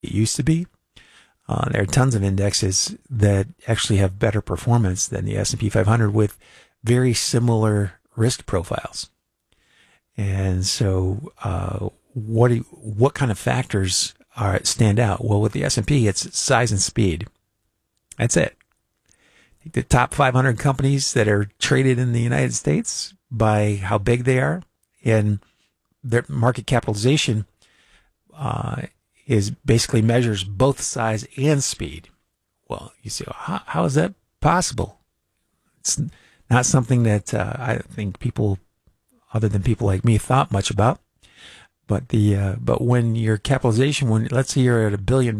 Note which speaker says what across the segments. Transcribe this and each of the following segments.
Speaker 1: it used to be. There are tons of indexes that actually have better performance than the S&P 500 with very similar risk profiles. And so, what kind of factors stand out? Well, with the S&P, it's size and speed. That's it. The top 500 companies that are traded in the United States by how big they are and their market capitalization is basically measures both size and speed. Well, you say, well, how is that possible? It's not something that I think people, other than people like me, thought much about. But but when your capitalization, when let's say you're at $1 billion,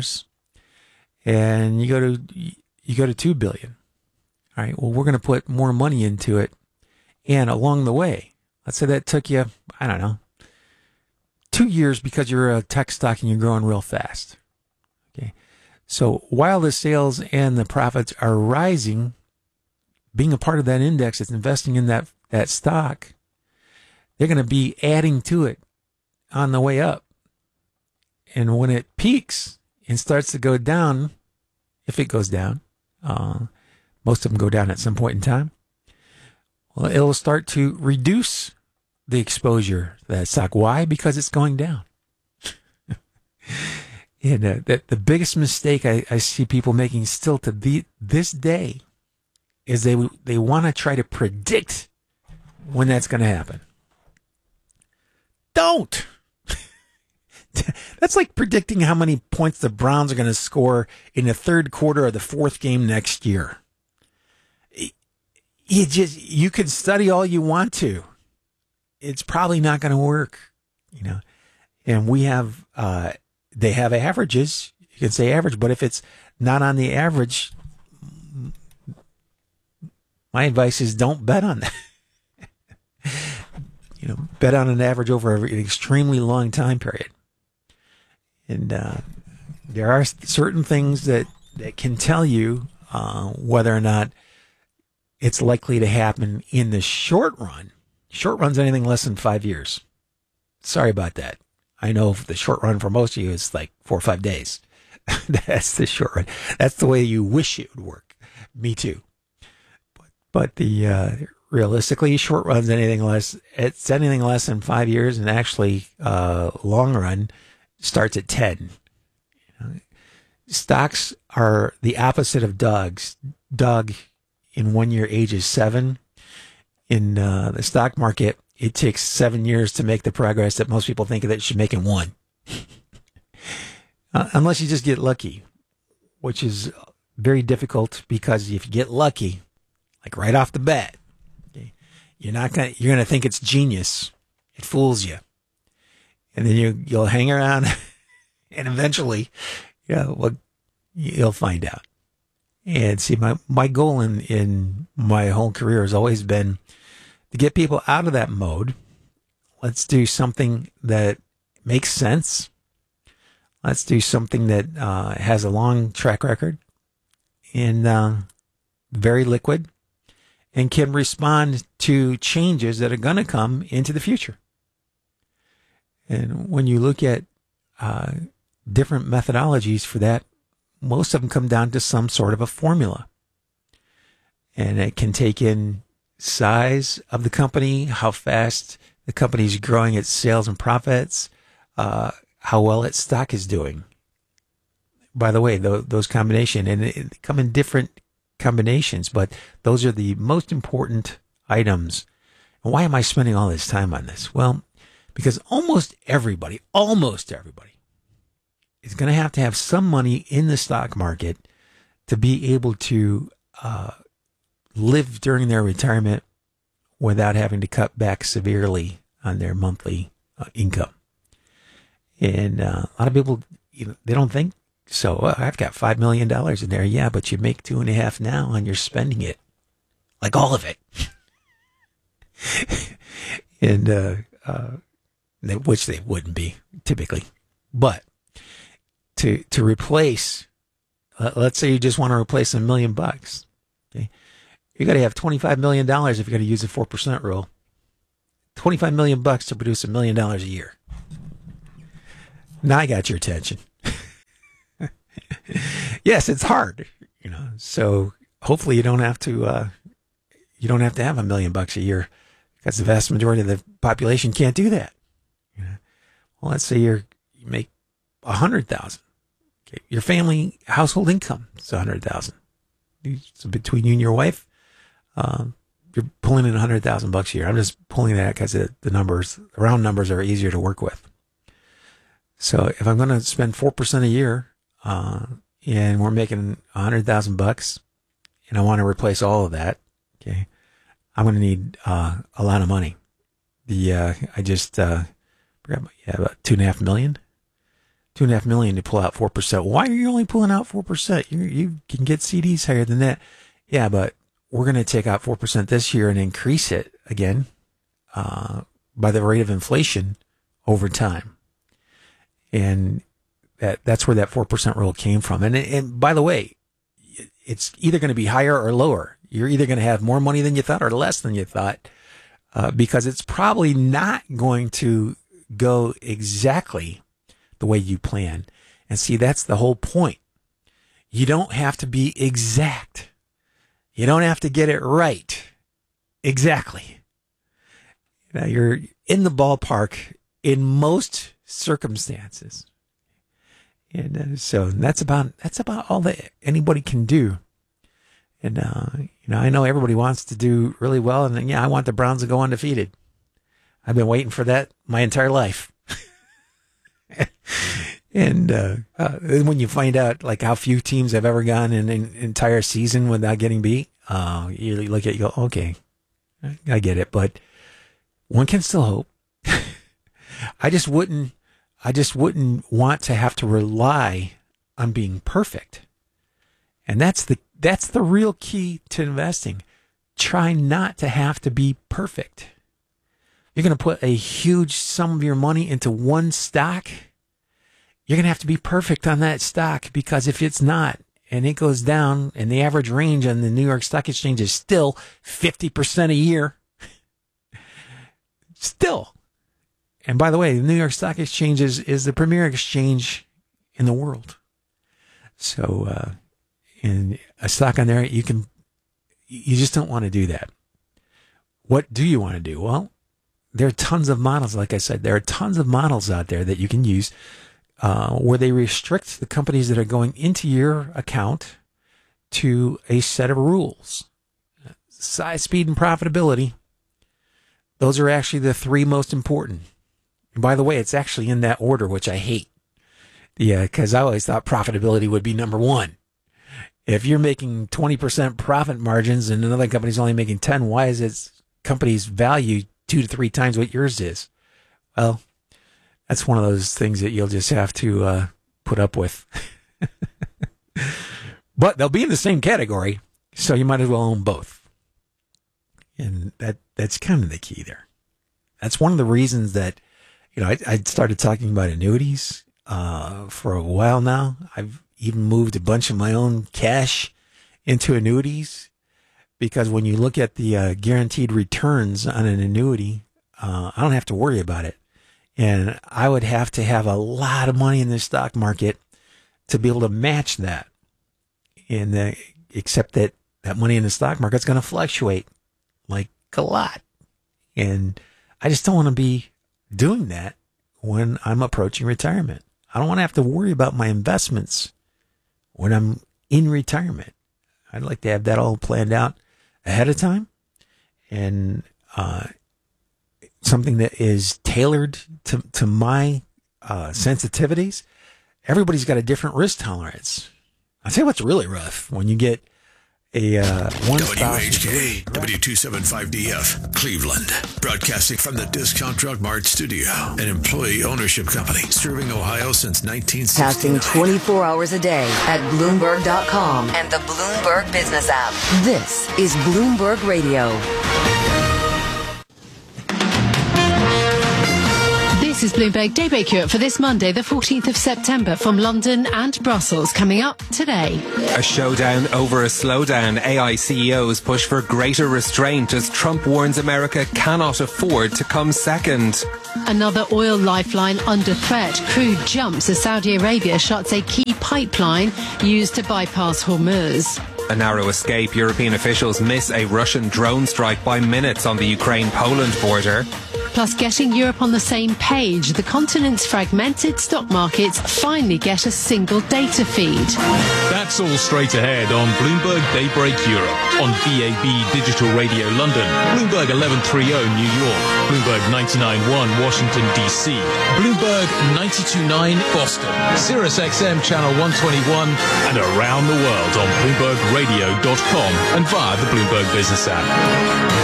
Speaker 1: and you go to 2 billion, all right. Well, we're going to put more money into it, and along the way, let's say that took you, I don't know, 2 years because you're a tech stock and you're growing real fast. Okay. So while the sales and the profits are rising, being a part of that index that's investing in that stock, they're going to be adding to it on the way up. And when it peaks and starts to go down, if it goes down, most of them go down at some point in time, well, it'll start to reduce the exposure to that stock. Why? Because it's going down. And the biggest mistake I see people making still to this day is they want to try to predict when that's going to happen. Don't. That's like predicting how many points the Browns are going to score in the third quarter of the fourth game next year. You can study all you want to. It's probably not going to work, And we have, they have averages. You can say average, but if it's not on the average, my advice is don't bet on that. Bet on an average over an extremely long time period. And there are certain things that can tell you whether or not it's likely to happen in the short run. Short run's anything less than 5 years. Sorry about that. I know the short run for most of you is like 4 or 5 days. That's the short run. That's the way you wish it would work. Me too. But the realistically, short run's anything less. It's anything less than 5 years, and actually, long run starts at 10. Stocks are the opposite of dogs. Dog in 1 year ages 7. In the stock market, it takes 7 years to make the progress that most people think that it should make in 1. Unless you just get lucky, which is very difficult, because if you get lucky, like right off the bat, okay, you're going to think it's genius. It fools you. And then you'll hang around and eventually, you'll find out. And see, my goal in my whole career has always been to get people out of that mode. Let's do something that makes sense. Let's do something that has a long track record and very liquid and can respond to changes that are going to come into the future. And when you look at different methodologies for that, most of them come down to some sort of a formula. And it can take in size of the company, how fast the company is growing its sales and profits, how well its stock is doing. By the way, those combinations, and it come in different combinations, but those are the most important items. And why am I spending all this time on this? Well, because almost everybody is going to have some money in the stock market to be able to live during their retirement without having to cut back severely on their monthly income. And a lot of people, they don't think so. Well, I've got $5 million in there. Yeah, but you make 2.5 now and you're spending it, like all of it. And which they wouldn't be typically. But to replace, let's say you just want to replace $1 million. Okay, you got to have $25 million if you're going to use the 4% rule. $25 million to produce $1 million a year. Now I got your attention. Yes, it's hard, so hopefully you don't have to have $1 million a year, because the vast majority of the population can't do that. Well, let's say you make 100,000. Okay, your family household income is 100,000. So between you and your wife, you're pulling in $100,000 a year. I'm just pulling that because the round numbers are easier to work with. So if I'm going to spend 4% a year, and we're making $100,000, and I want to replace all of that, okay, I'm going to need a lot of money. I just forgot about $2.5 million. $2.5 million to pull out 4%. Why are you only pulling out 4%? You can get CDs higher than that. Yeah, but we're going to take out 4% this year and increase it again by the rate of inflation over time. And that's where that 4% rule came from. And by the way, it's either going to be higher or lower. You're either going to have more money than you thought or less than you thought, because it's probably not going to go exactly the way you plan. And see, that's the whole point. You don't have to be exact. You don't have to get it right exactly. You're in the ballpark in most circumstances. And so that's about all that anybody can do. And, I know everybody wants to do really well. And I want the Browns to go undefeated. I've been waiting for that my entire life. And when you find out like how few teams have ever gone an entire season without getting beat, you look at it, you go, okay, I get it, but one can still hope. I just wouldn't want to have to rely on being perfect. And that's the real key to investing. Try not to have to be perfect. You're going to put a huge sum of your money into one stock. You're going to have to be perfect on that stock, because if it's not, and it goes down, and the average range on the New York Stock Exchange is still 50% a year, still. And by the way, the New York Stock Exchange is the premier exchange in the world. So, in a stock on there, you just don't want to do that. What do you want to do? Well, there are tons of models. Like I said, there are tons of models out there that you can use, where they restrict the companies that are going into your account to a set of rules. Size, speed, and profitability. Those are actually the three most important. And by the way, it's actually in that order, which I hate. Yeah, because I always thought profitability would be number one. If you're making 20% profit margins and another company's only making 10, why is its company's value 2 to 3 times what yours is? Well, that's one of those things that you'll just have to put up with. But they'll be in the same category, so you might as well own both. And that's kind of the key there. That's one of the reasons that, I started talking about annuities for a while now. I've even moved a bunch of my own cash into annuities, because when you look at the guaranteed returns on an annuity, I don't have to worry about it. And I would have to have a lot of money in the stock market to be able to match that. And except that money in the stock market is going to fluctuate like a lot. And I just don't want to be doing that when I'm approaching retirement. I don't want to have to worry about my investments when I'm in retirement. I'd like to have that all planned out ahead of time, and something that is tailored to my sensitivities. Everybody's got a different risk tolerance. I'll tell you what's really rough when you get a one
Speaker 2: WHK, W275DF, Cleveland, broadcasting from the Discount Drug Mart studio, an employee ownership company serving Ohio since 1969.
Speaker 3: Casting 24 hours a day at Bloomberg.com and the Bloomberg Business app. This is Bloomberg Radio.
Speaker 4: This This is Bloomberg Daybreak Europe for this Monday, the 14th of September, from London and Brussels. Coming up today.
Speaker 5: A showdown over a slowdown. AI CEOs push for greater restraint as Trump warns America cannot afford to come second.
Speaker 4: Another oil lifeline under threat. Crude jumps as Saudi Arabia shuts a key pipeline used to bypass Hormuz.
Speaker 5: A narrow escape. European officials miss a Russian drone strike by minutes on the Ukraine-Poland border.
Speaker 4: Plus, getting Europe on the same page. The continent's fragmented stock markets finally get a single data feed.
Speaker 6: That's all straight ahead on Bloomberg Daybreak Europe, on DAB Digital Radio London, Bloomberg 1130 New York, Bloomberg 99.1 Washington DC, Bloomberg 92.9 Boston, Sirius XM Channel 121, and around the world on BloombergRadio.com and via the Bloomberg Business app.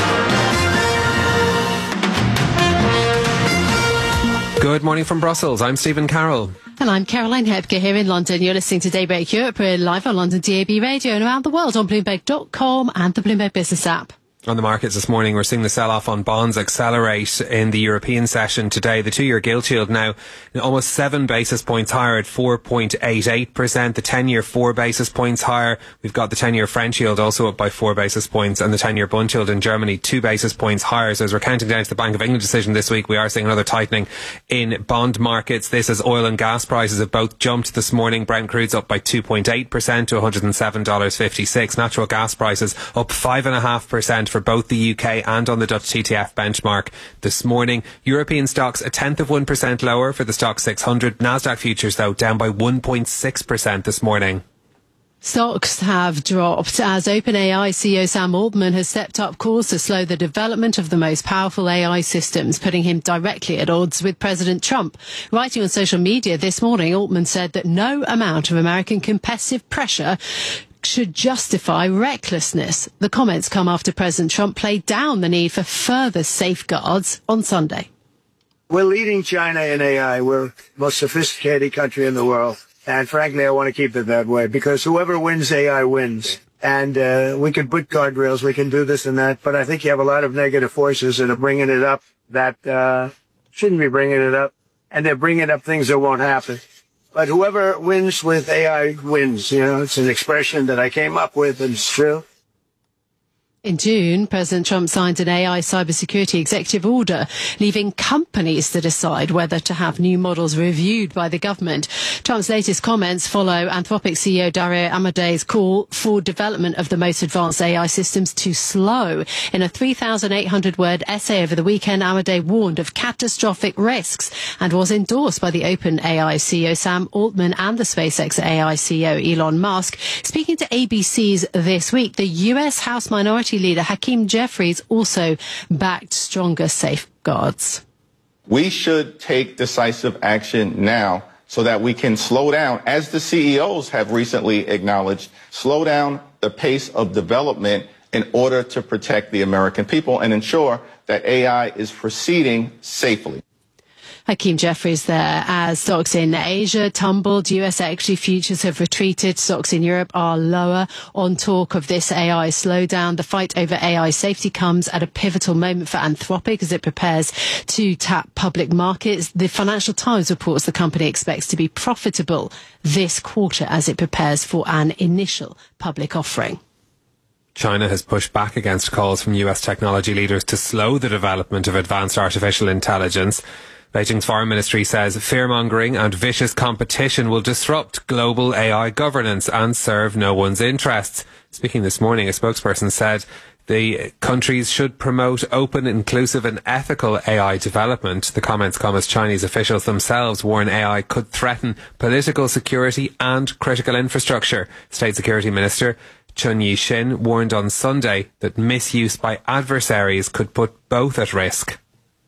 Speaker 5: Good morning from Brussels. I'm Stephen Carroll.
Speaker 4: And I'm Caroline Hepker here in London. You're listening to Daybreak Europe. We're live on London DAB Radio and around the world on Bloomberg.com and the Bloomberg Business app.
Speaker 5: On the markets this morning, we're seeing the sell-off on bonds accelerate in the European session today. The two-year gilt yield now almost 7 basis points higher at 4.88%. The 10-year 4 basis points higher. We've got the 10-year French yield also up by 4 basis points, and the 10-year Bund yield in Germany 2 basis points higher. So as we're counting down to the Bank of England decision this week, we are seeing another tightening in bond markets. This as oil and gas prices have both jumped this morning. Brent crude's up by 2.8% to $107.56. Natural gas prices up 5.5% for both the UK and on the Dutch TTF benchmark this morning. European stocks 0.1% lower for the Stoxx 600. Nasdaq futures, though, down by 1.6% this morning.
Speaker 4: Stocks have dropped as OpenAI CEO Sam Altman has stepped up calls to slow the development of the most powerful AI systems, putting him directly at odds with President Trump. Writing on social media this morning, Altman said that no amount of American competitive pressure should justify recklessness. The comments come after President Trump played down the need for further safeguards on Sunday.
Speaker 7: We're leading China in AI. We're the most sophisticated country in the world. And frankly, I want to keep it that way because whoever wins AI wins. And we can put guardrails, we can do this and that, but I think you have a lot of negative forces that are bringing it up that shouldn't be bringing it up. And they're bringing up things that won't happen. But whoever wins with AI wins. You know, it's an expression that I came up with, and it's true.
Speaker 4: In June, President Trump signed an AI cybersecurity executive order, leaving companies to decide whether to have new models reviewed by the government. Trump's latest comments follow Anthropic CEO Dario Amadei's call for development of the most advanced AI systems to slow. In a 3,800-word essay over the weekend, Amadei warned of catastrophic risks and was endorsed by the OpenAI CEO Sam Altman and the SpaceX AI CEO Elon Musk. Speaking to ABC's This Week, the US House Minority Leader Hakeem Jeffries also backed stronger safeguards.
Speaker 8: We should take decisive action now so that we can slow down, as the CEOs have recently acknowledged, slow down the pace of development in order to protect the American people and ensure that AI is proceeding safely.
Speaker 4: Hakeem Jeffries there. As stocks in Asia tumbled, US equity futures have retreated. Stocks in Europe are lower on talk of this AI slowdown. The fight over AI safety comes at a pivotal moment for Anthropic as it prepares to tap public markets. The Financial Times reports the company expects to be profitable this quarter as it prepares for an initial public offering.
Speaker 5: China has pushed back against calls from US technology leaders to slow the development of advanced artificial intelligence. Beijing's foreign ministry says fear-mongering and vicious competition will disrupt global AI governance and serve no one's interests. Speaking this morning, a spokesperson said the countries should promote open, inclusive and ethical AI development. The comments come as Chinese officials themselves warn AI could threaten political security and critical infrastructure. State Security Minister Chun Yi-shin warned on Sunday that misuse by adversaries could put both at risk.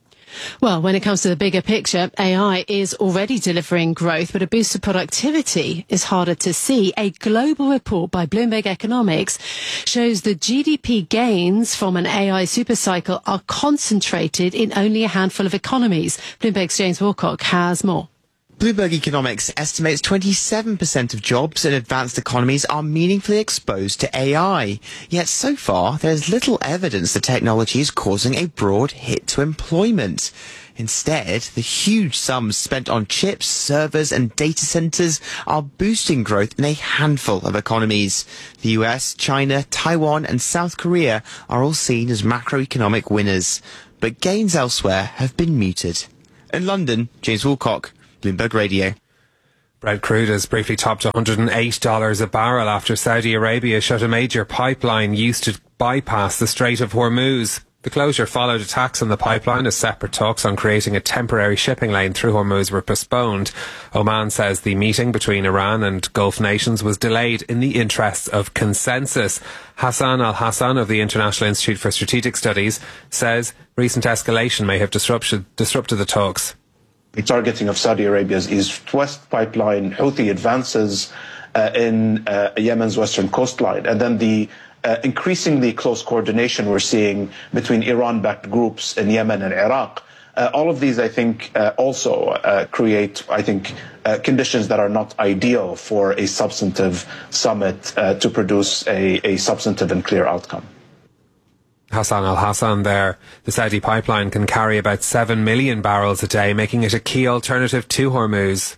Speaker 4: Well, when it comes to the bigger picture, AI is already delivering growth, but a boost to productivity is harder to see. A global report by Bloomberg Economics shows the GDP gains from an AI supercycle are concentrated in only a handful of economies. Bloomberg's James Wilcock has more.
Speaker 9: Bloomberg Economics estimates 27% of jobs in advanced economies are meaningfully exposed to AI. Yet so far, there's little evidence the technology is causing a broad hit to employment. Instead, the huge sums spent on chips, servers and data centers are boosting growth in a handful of economies. The US, China, Taiwan and South Korea are all seen as macroeconomic winners, but gains elsewhere have been muted. In London, James Woolcock, Bloomberg Radio.
Speaker 5: Brent crude has briefly topped $108 a barrel after Saudi Arabia shut a major pipeline used to bypass the Strait of Hormuz. The closure followed attacks on the pipeline as separate talks on creating a temporary shipping lane through Hormuz were postponed. Oman says the meeting between Iran and Gulf nations was delayed in the interests of consensus. Hassan Al-Hassan of the International Institute for Strategic Studies says recent escalation may have disrupted the talks.
Speaker 10: The targeting of Saudi Arabia's East-West pipeline, Houthi advances in Yemen's western coastline, and then the increasingly close coordination we're seeing between Iran-backed groups in Yemen and Iraq. All of these, I think, also create, conditions that are not ideal for a substantive summit to produce a substantive and clear outcome.
Speaker 5: Hassan Al-Hassan there. The Saudi pipeline can carry about 7 million barrels a day, making it a key alternative to Hormuz.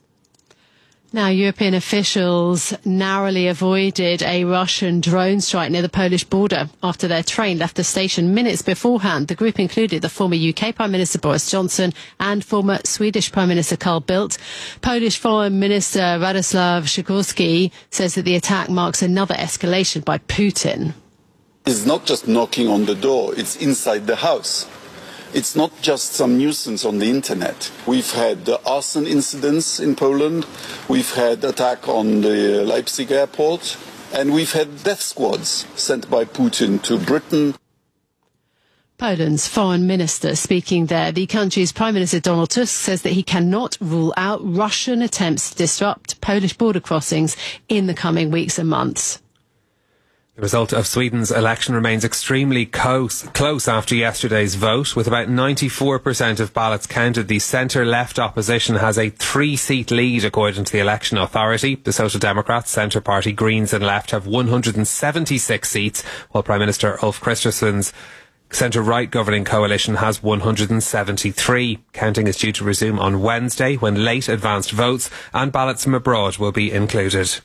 Speaker 4: Now, European officials narrowly avoided a Russian drone strike near the Polish border after their train left the station minutes beforehand. The group included the former UK Prime Minister Boris Johnson and former Swedish Prime Minister Carl Bildt. Polish Foreign Minister Radoslaw Sikorski says that the attack marks another escalation by Putin.
Speaker 11: It's not just knocking on the door, it's inside the house. It's not just some nuisance on the internet. We've had arson incidents in Poland, we've had attack on the Leipzig airport, and we've had death squads sent by Putin to Britain.
Speaker 4: Poland's foreign minister speaking there. The country's Prime Minister Donald Tusk says that he cannot rule out Russian attempts to disrupt Polish border crossings in the coming weeks and months.
Speaker 5: The result of Sweden's election remains extremely close after yesterday's vote. With about 94% of ballots counted, the centre-left opposition has a 3-seat lead, according to the election authority. The Social Democrats, Centre Party, Greens and Left have 176 seats, while Prime Minister Ulf Kristersson's centre-right governing coalition has 173. Counting is due to resume on Wednesday, when late advanced votes and ballots from abroad will be included.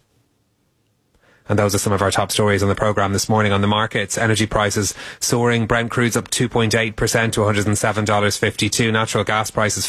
Speaker 5: And those are some of our top stories on the programme this morning. On the markets, energy prices soaring. Brent crude's up 2.8% to $107.52. Natural gas prices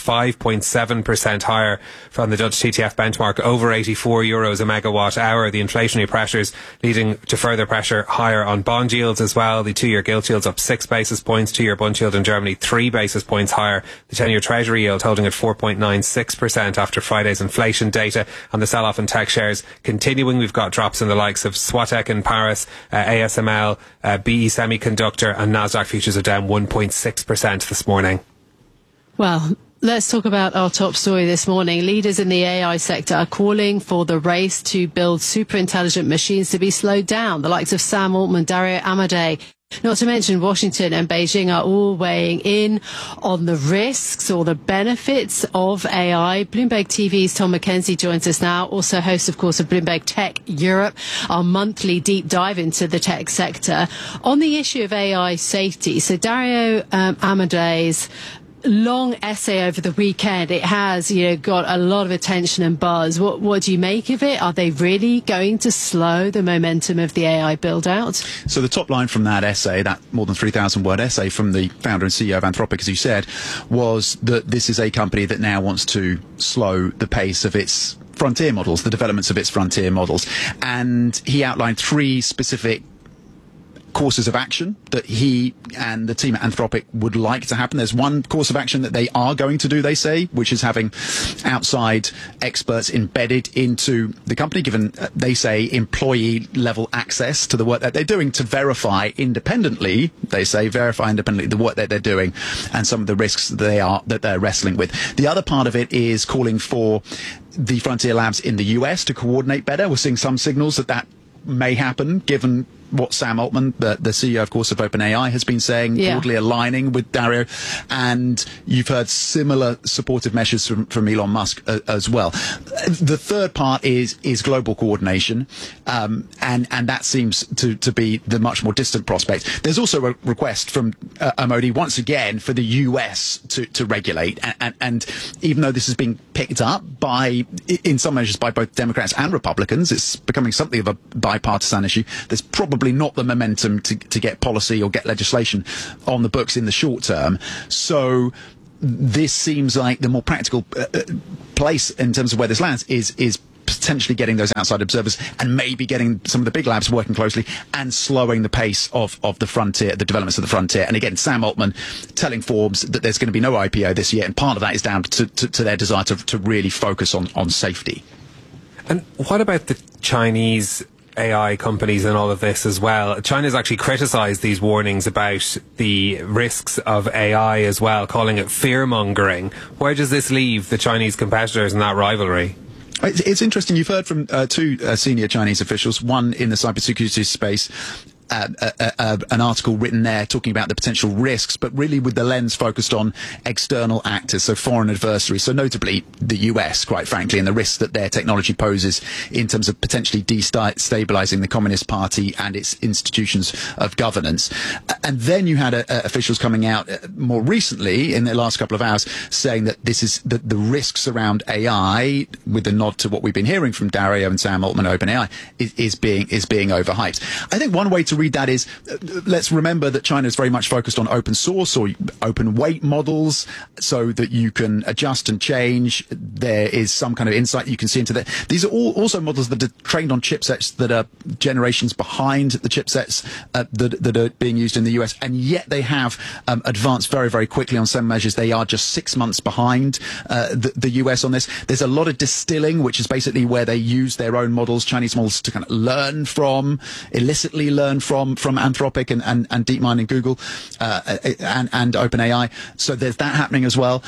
Speaker 5: 5.7% higher from the Dutch TTF benchmark, over €84 a megawatt hour. The inflationary pressures leading to further pressure higher on bond yields as well. The 2-year gilt yield's up 6 basis points. 2-year bund yield in Germany 3 basis points higher. The 10-year treasury yield holding at 4.96% after Friday's inflation data. And the sell-off in tech shares continuing. We've got drops in the likes of Swatec in Paris, ASML, BE Semiconductor and Nasdaq futures are down 1.6% this morning.
Speaker 4: Well, let's talk about our top story this morning. Leaders in the AI sector are calling for the race to build super intelligent machines to be slowed down. The likes of Sam Altman, Dario Amodei, not to mention Washington and Beijing, are all weighing in on the risks or the benefits of AI. Bloomberg TV's Tom McKenzie joins us now, also host, of course, of Bloomberg Tech Europe, our monthly deep dive into the tech sector. On the issue of AI safety, so Dario Amodei's long essay over the weekend, it has, got a lot of attention and buzz. What do you make of it? Are they really going to slow the momentum of the AI build out?
Speaker 12: So the top line from that essay, that more than 3,000 word essay from the founder and CEO of Anthropic, as you said, was that this is a company that now wants to slow the pace of its frontier models, the developments of its frontier models. And he outlined 3 specific courses of action that he and the team at Anthropic would like to happen. There's one course of action that they are going to do, they say, which is having outside experts embedded into the company, given, they say, employee level access to the work that they're doing to verify independently, the work that they're doing and some of the risks that they're wrestling with. The other part of it is calling for the frontier labs in the US to coordinate better. We're seeing some signals that may happen, given what Sam Altman, the CEO, of course, of OpenAI, has been saying, broadly aligning with Dario. And you've heard similar supportive measures from Elon Musk as well. The third part is global coordination, and that seems to be the much more distant prospect. There's also a request from Modi once again for the US to regulate, and even though this is being picked up in some measures by both Democrats and Republicans, it's becoming something of a bipartisan issue. There's probably not the momentum to get policy or get legislation on the books in the short term. So this seems like the more practical place in terms of where this lands is potentially getting those outside observers and maybe getting some of the big labs working closely and slowing the pace of the frontier, the developments of the frontier. And again, Sam Altman telling Forbes that there's going to be no IPO this year, and part of that is down to their desire to really focus on safety.
Speaker 5: And what about the Chinese AI companies and all of this as well? China's actually criticised these warnings about the risks of AI as well, calling it fear-mongering. Where does this leave the Chinese competitors in that rivalry?
Speaker 12: It's interesting. You've heard from two senior Chinese officials, one in the cybersecurity space, an article written there talking about the potential risks, but really with the lens focused on external actors, so foreign adversaries, so notably the US, quite frankly, and the risks that their technology poses in terms of potentially destabilizing the Communist Party and its institutions of governance. And then you had officials coming out more recently in the last couple of hours saying that this is the risks around AI, with a nod to what we've been hearing from Dario and Sam Altman, OpenAI, is being overhyped. I think one way to read that is, let's remember that China is very much focused on open source or open weight models so that you can adjust and change. There is some kind of insight you can see into that. These are all also models that are trained on chipsets that are generations behind the chipsets that are being used in the US, and yet they have advanced very, very quickly on some measures. They are just 6 months behind the US on this. There's a lot of distilling, which is basically where they use their own models, Chinese models, to kind of illicitly learn from Anthropic and DeepMind and Google and OpenAI. So there's that happening as well.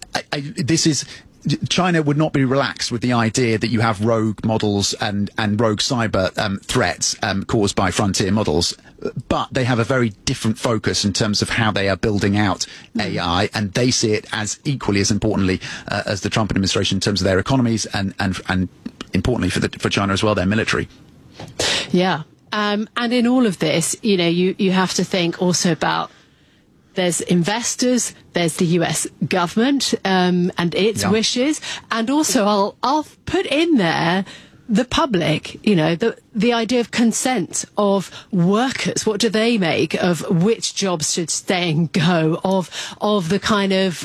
Speaker 12: China would not be relaxed with the idea that you have rogue models and rogue cyber threats caused by frontier models, but they have a very different focus in terms of how they are building out AI, and they see it as equally as importantly as the Trump administration in terms of their economies and importantly for China as well, their military.
Speaker 4: Yeah. And in all of this, you have to think also about, there's investors, there's the US government and its wishes, and also I'll put in there the public, the idea of consent of workers. What do they make of which jobs should stay and go, of the kind of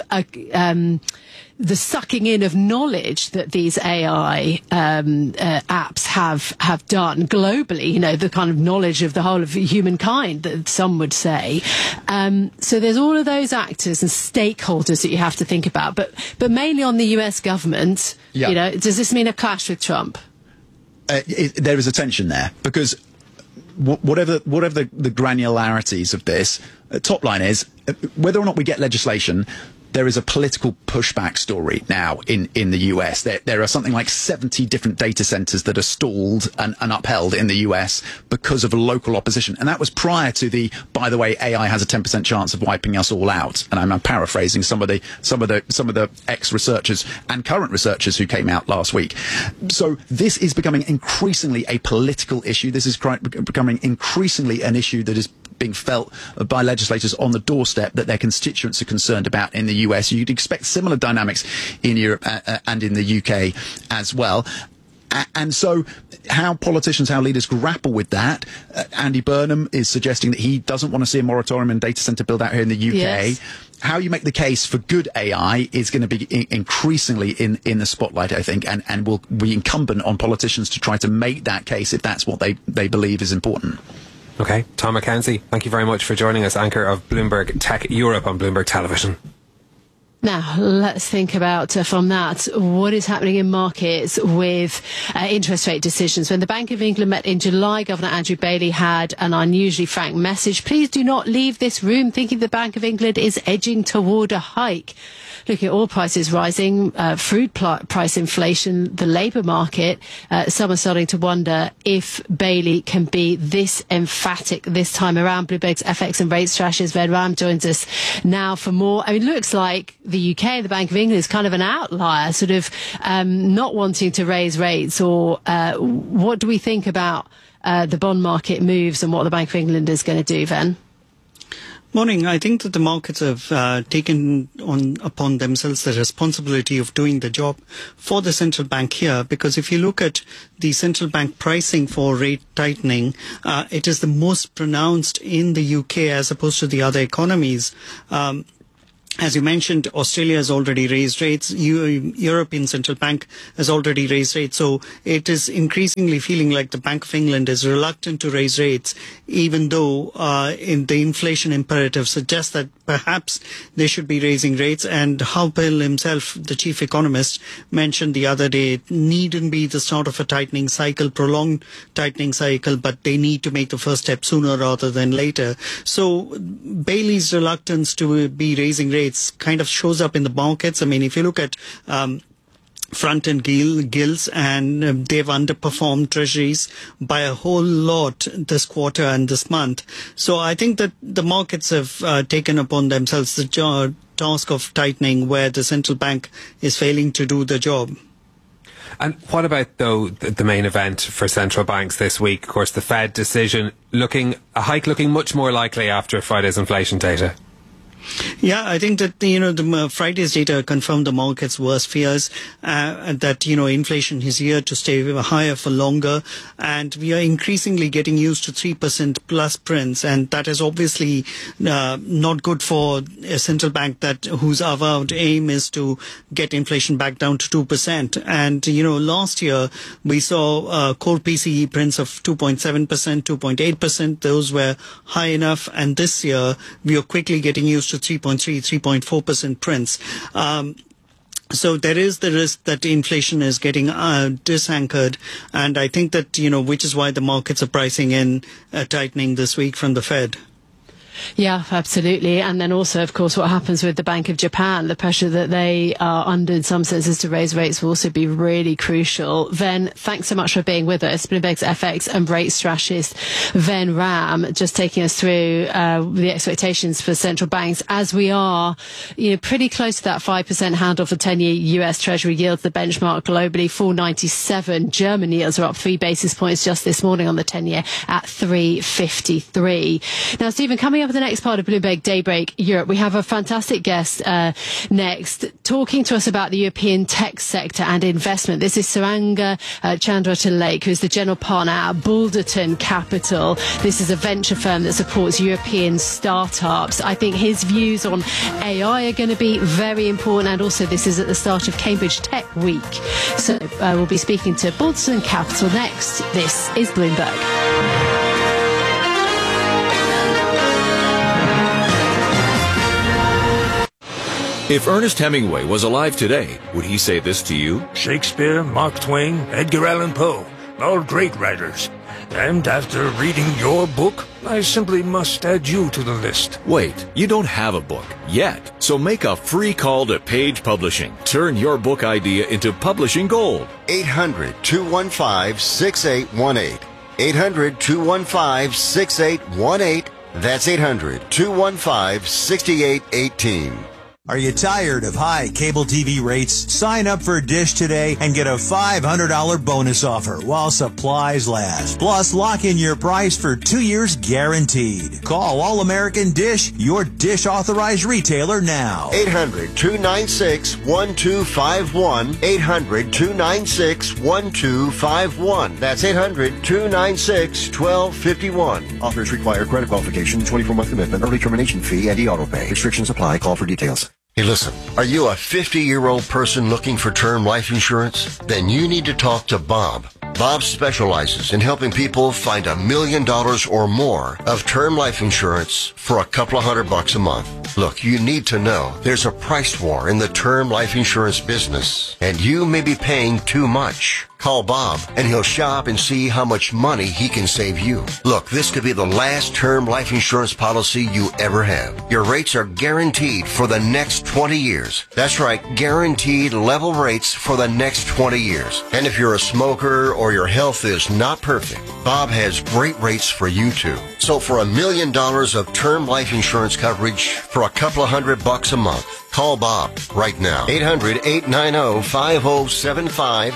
Speaker 4: the sucking in of knowledge that these AI apps have done globally, the kind of knowledge of the whole of humankind that some would say. So there's all of those actors and stakeholders that you have to think about, but mainly on the US government. Does this mean a clash with Trump?
Speaker 12: There is a tension there, because whatever the granularities of this, top line is whether or not we get legislation, there is a political pushback story now in the US. There are something like 70 different data centers that are stalled and upheld in the US because of local opposition. And that was prior to by the way, AI has a 10% chance of wiping us all out. And I'm paraphrasing some of the ex-researchers and current researchers who came out last week. So this is becoming increasingly a political issue. This is becoming increasingly an issue that is being felt by legislators on the doorstep, that their constituents are concerned about in the US. You'd expect similar dynamics in Europe and in the UK as well. And so how leaders grapple with that, Andy Burnham is suggesting that he doesn't want to see a moratorium and data center build out here in the UK. Yes. How you make the case for good AI is going to be increasingly in the spotlight, I think, and will be incumbent on politicians to try to make that case if that's what they believe is important.
Speaker 5: Okay, Tom Mackenzie, thank you very much for joining us, anchor of Bloomberg Tech Europe on Bloomberg Television.
Speaker 4: Now, let's think about, from that, what is happening in markets with interest rate decisions. When the Bank of England met in July, Governor Andrew Bailey had an unusually frank message. Please do not leave this room thinking the Bank of England is edging toward a hike. looking at oil prices rising, food price inflation, the labour market, some are starting to wonder if Bailey can be this emphatic this time around. Bloomberg's FX and rates strategist Ven Ram joins us now for more. I mean, it looks like the UK, the Bank of England, is kind of an outlier, sort of not wanting to raise rates. Or what do we think about the bond market moves and what the Bank of England is going to do, Ven?
Speaker 13: Morning. I think that the markets have taken upon themselves the responsibility of doing the job for the central bank here, because if you look at the central bank pricing for rate tightening, it is the most pronounced in the UK as opposed to the other economies. As you mentioned, Australia has already raised rates. European Central Bank has already raised rates. So it is increasingly feeling like the Bank of England is reluctant to raise rates, even though in the inflation imperative suggests that perhaps they should be raising rates. And Powell himself, the chief economist, mentioned the other day it needn't be the start of a tightening cycle, prolonged tightening cycle, but they need to make the first step sooner rather than later. So Bailey's reluctance to be raising rates kind of shows up in the markets. I mean, if you look at front-end gilts, and they've underperformed treasuries by a whole lot this quarter and this month. So I think that the markets have taken upon themselves the task of tightening where the central bank is failing to do the job.
Speaker 5: And what about, though, the main event for central banks this week? Of course, the Fed decision, a hike looking much more likely after Friday's inflation data.
Speaker 13: Yeah, I think that, the Friday's data confirmed the market's worst fears, that, inflation is here to stay higher for longer. And we are increasingly getting used to 3% plus prints. And that is obviously not good for a central bank whose avowed aim is to get inflation back down to 2%. And, last year we saw core PCE prints of 2.7%, 2.8%. Those were high enough. And this year we are quickly getting used to 3.3, 3.4% prints. So there is the risk that inflation is getting disanchored. And I think that, which is why the markets are pricing in tightening this week from the Fed.
Speaker 4: Yeah, absolutely. And then also, of course, what happens with the Bank of Japan, the pressure that they are under in some senses to raise rates will also be really crucial. Ven, thanks so much for being with us. Bloomberg's FX and rates strategist Ven Ram, just taking us through the expectations for central banks as we are, pretty close to that 5% handle for 10-year US Treasury yields, the benchmark globally, 4.97. German yields are up 3 basis points just this morning on the 10-year at 3.53. Now, Stephen, coming up with the next part of Bloomberg Daybreak Europe, we have a fantastic guest next, talking to us about the European tech sector and investment. This is Saranga Chandratilake, who's the general partner at Balderton Capital. This is a venture firm that supports European startups. I think his views on AI are going to be very important, and also this is at the start of Cambridge Tech Week. So we'll be speaking to Balderton Capital next. This is Bloomberg.
Speaker 14: If Ernest Hemingway was alive today, would he say this to you?
Speaker 15: Shakespeare, Mark Twain, Edgar Allan Poe, all great writers. And after reading your book, I simply must add you to the list.
Speaker 14: Wait, you don't have a book yet. So make a free call to Page Publishing. Turn your book idea into publishing gold.
Speaker 16: 800-215-6818. 800-215-6818. That's 800-215-6818.
Speaker 17: Are you tired of high cable TV rates? Sign up for Dish today and get a $500 bonus offer while supplies last. Plus, lock in your price for 2 years guaranteed. Call All American Dish, your Dish authorized retailer now.
Speaker 16: 800-296-1251. 800-296-1251. That's 800-296-1251. Offers require credit qualification, 24-month commitment, early termination fee, and e-auto pay. Restrictions apply. Call for details. Hey, listen, are you a 50-year-old person looking for term life insurance? Then you need to talk to Bob. Bob specializes in helping people find $1 million or more of term life insurance for a couple of $100 a month. Look, you need to know there's a price war in the term life insurance business, and you may be paying too much. Call Bob, and he'll shop and see how much money he can save you. Look, this could be the last term life insurance policy you ever have. Your rates are guaranteed for the next 20 years. That's right, guaranteed level rates for the next 20 years. And if you're a smoker or your health is not perfect, Bob has great rates for you too. So for $1 million of term life insurance coverage for a couple of $100 a month, call Bob right now. 800-890-5075.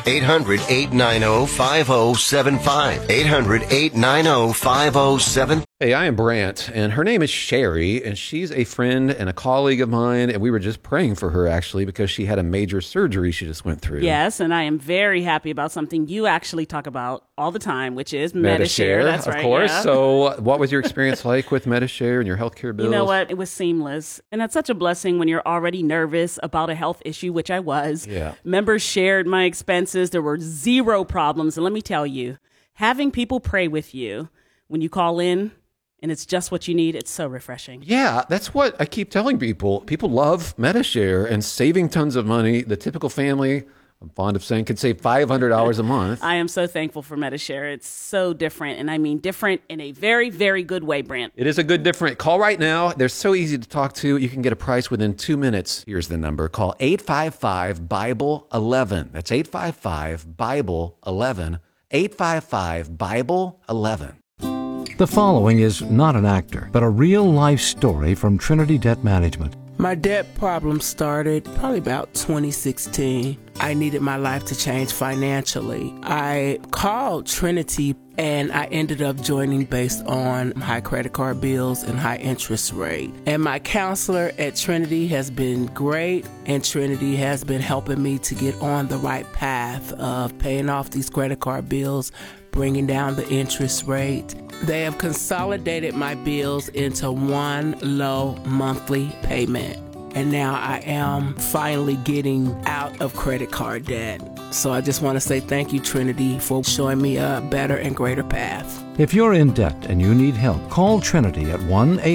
Speaker 16: 800-890-5075. 800-890-5075.
Speaker 18: Hey, I am Brant, and her name is Sherry, and she's a friend and a colleague of mine, and we were just praying for her, actually, because she had a major surgery she just went through.
Speaker 19: Yes, and I am very happy about something you actually talk about all the time, which is Medi-Share. That's right,
Speaker 18: of course.
Speaker 19: Yeah.
Speaker 18: So what was your experience like with Medi-Share and your healthcare bills?
Speaker 19: You know what? It was seamless, and that's such a blessing when you're already nervous about a health issue, which I was.
Speaker 18: Yeah.
Speaker 19: Members shared my expenses. There were zero problems, and let me tell you, having people pray with you when you call in, and it's just what you need, it's so refreshing.
Speaker 18: Yeah, that's what I keep telling people. People love Medi-Share and saving tons of money. The typical family, I'm fond of saying, could save $500 a month.
Speaker 19: I am so thankful for Medi-Share. It's so different, and I mean different in a very, very good way, Brant.
Speaker 18: It is a good different. Call right now. They're so easy to talk to. You can get a price within 2 minutes. Here's the number. Call 855-BIBLE-11. That's 855-BIBLE-11. 855-BIBLE-11.
Speaker 20: The following is not an actor, but a real-life story from Trinity Debt Management.
Speaker 21: My debt problem started probably about 2016. I needed my life to change financially. I called Trinity and I ended up joining based on high credit card bills and high interest rate. And my counselor at Trinity has been great, and Trinity has been helping me to get on the right path of paying off these credit card bills, bringing down the interest rate. They have consolidated my bills into one low monthly payment. And now I am finally getting out of credit card debt. So I just want to say thank you, Trinity, for showing me a better and greater path.
Speaker 20: If you're in debt and you need help, call Trinity at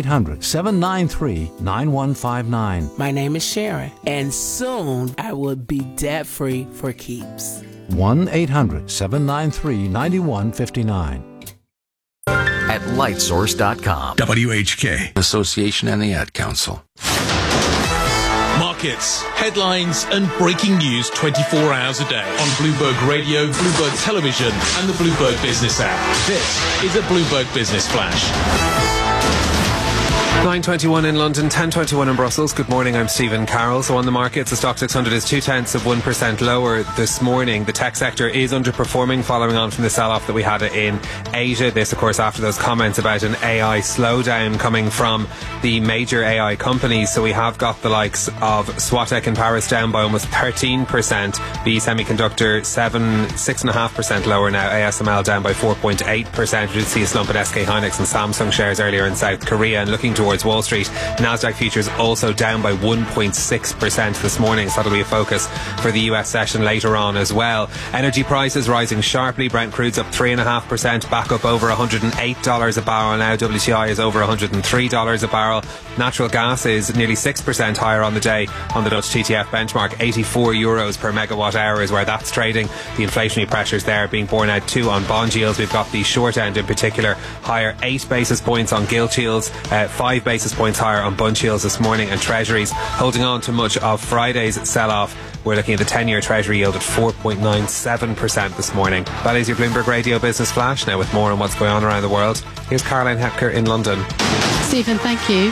Speaker 20: 1-800-793-9159.
Speaker 21: My name is Sharon, and soon I will be debt-free for keeps.
Speaker 20: 1-800-793-9159.
Speaker 22: At lightsource.com.
Speaker 2: WHK.
Speaker 22: Association and the Ad Council.
Speaker 6: Markets, headlines, and breaking news 24 hours a day on Bloomberg Radio, Bloomberg Television, and the Bloomberg Business app. This is a Bloomberg Business Flash.
Speaker 5: 9:21 in London, 10:21 in Brussels. Good morning, I'm Stephen Carroll. So on the markets, the Stock 600 is 0.2% lower this morning. The tech sector is underperforming following on from the sell-off that we had in Asia. This, of course, after those comments about an AI slowdown coming from the major AI companies. So we have got the likes of Swatek in Paris down by almost 13%. B Semiconductor 6.5% lower now. ASML down by 4.8%. We did see a slump at SK Hynix and Samsung shares earlier in South Korea. And looking towards Wall Street, Nasdaq futures also down by 1.6% this morning, so that'll be a focus for the US session later on as well. Energy prices rising sharply. Brent crude's up 3.5%, back up over $108 a barrel now. WTI is over $103 a barrel. Natural gas is nearly 6% higher on the day on the Dutch TTF benchmark. 84 euros per megawatt hour is where that's trading. The inflationary pressures there being borne out too on bond yields. We've got the short end in particular higher 8 basis points on gilt yields, 5 basis points higher on bunch yields this morning, and treasuries holding on to much of Friday's sell-off. We're looking at the 10-year treasury yield at 4.97% this morning. That is your Bloomberg Radio Business Flash. Now with more on what's going on around the world, here's Caroline Hepker in London.
Speaker 4: Stephen, thank you.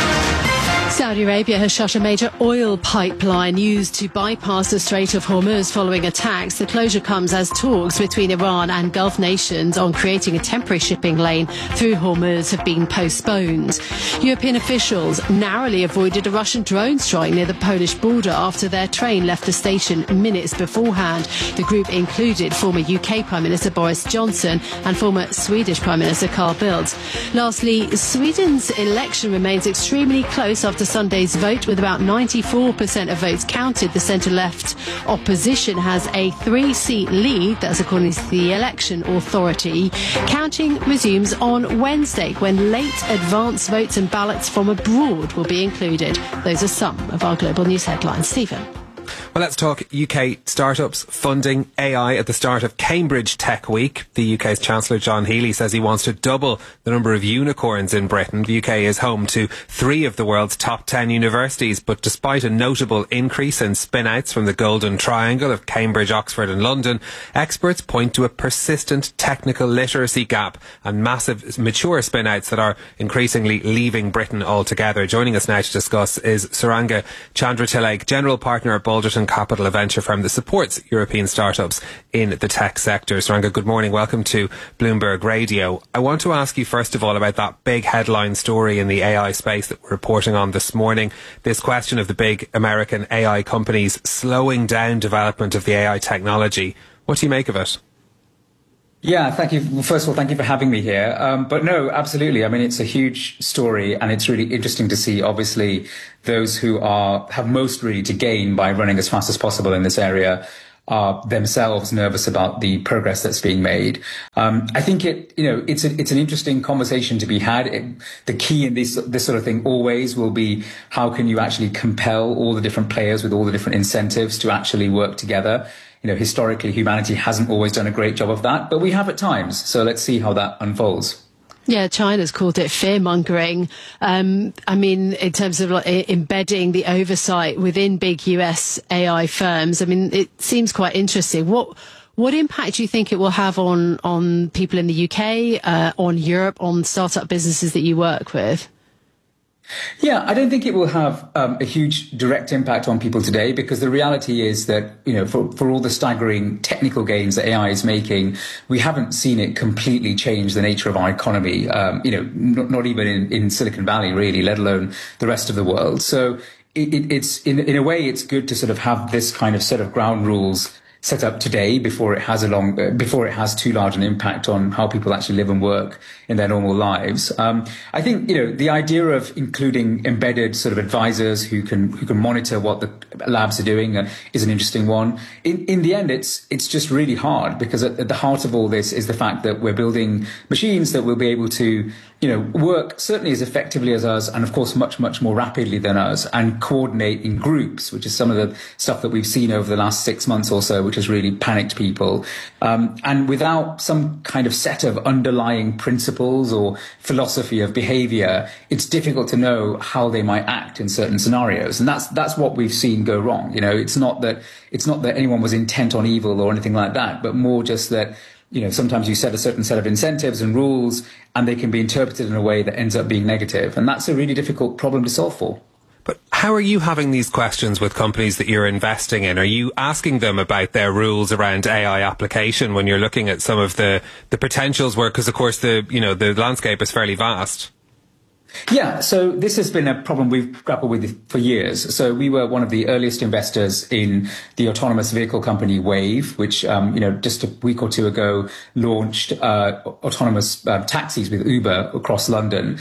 Speaker 4: Saudi Arabia has shut a major oil pipeline used to bypass the Strait of Hormuz following attacks. The closure comes as talks between Iran and Gulf nations on creating a temporary shipping lane through Hormuz have been postponed. European officials narrowly avoided a Russian drone strike near the Polish border after their train left the station minutes beforehand. The group included former UK Prime Minister Boris Johnson and former Swedish Prime Minister Carl Bildt. Lastly, Sweden's election remains extremely close after Sunday's vote, with about 94% of votes counted. The centre-left opposition has a 3-seat lead. That's according to the election authority. Counting resumes on Wednesday, when late advance votes and ballots from abroad will be included. Those are some of our global news headlines. Stephen.
Speaker 5: Well, let's talk UK startups, funding, AI at the start of Cambridge Tech Week. The UK's Chancellor John Healey says he wants to double the number of unicorns in Britain. The UK is home to 3 of the world's top 10 universities, but despite a notable increase in spin-outs from the Golden Triangle of Cambridge, Oxford and London, experts point to a persistent technical literacy gap and massive mature spin-outs that are increasingly leaving Britain altogether. Joining us now to discuss is Saranga Chandratilake, General Partner at Balderton Capital, a venture firm that supports European startups in the tech sector. Saranga, good morning. Welcome to Bloomberg Radio. I want to ask you first of all about that big headline story in the AI space that we're reporting on this morning. This question of the big American AI companies slowing down development of the AI technology. What do you make of it?
Speaker 1: Yeah, thank you. Well, first of all, thank you for having me here. But no, absolutely. I mean, it's a huge story, and it's really interesting to see, obviously, those who have most really to gain by running as fast as possible in this area are themselves nervous about the progress that's being made. I think it's an interesting conversation to be had. The key in this sort of thing always will be, how can you actually compel all the different players with all the different incentives to actually work together? Historically, humanity hasn't always done a great job of that, but we have at times. So let's see how that unfolds.
Speaker 4: Yeah, China's called it fear-mongering. I mean, in terms of embedding the oversight within big US AI firms, I mean, it seems quite interesting. What impact do you think it will have on people in the UK, on Europe, on startup businesses that you work with?
Speaker 1: Yeah, I don't think it will have a huge direct impact on people today, because the reality is that, for all the staggering technical gains that AI is making, we haven't seen it completely change the nature of our economy, not even in Silicon Valley, really, let alone the rest of the world. So it's in a way, it's good to sort of have this kind of set of ground rules set up today before it has too large an impact on how people actually live and work in their normal lives. I think, the idea of including embedded sort of advisors who can monitor what the labs are doing is an interesting one. In the end, it's just really hard, because at the heart of all this is the fact that we're building machines that will be able to, work certainly as effectively as us, and of course much, much more rapidly than us, and coordinate in groups, which is some of the stuff that we've seen over the last 6 months or so, which has really panicked people. And without some kind of set of underlying principles or philosophy of behavior, it's difficult to know how they might act in certain scenarios. And that's what we've seen go wrong. It's not that anyone was intent on evil or anything like that, but more just that, sometimes you set a certain set of incentives and rules, and they can be interpreted in a way that ends up being negative. And that's a really difficult problem to solve for.
Speaker 5: But how are you having these questions with companies that you're investing in? Are you asking them about their rules around AI application when you're looking at some of the potentials where, because of course the landscape is fairly vast?
Speaker 1: Yeah, so this has been a problem we've grappled with for years. So we were one of the earliest investors in the autonomous vehicle company Wave, which, just a week or two ago launched autonomous taxis with Uber across London.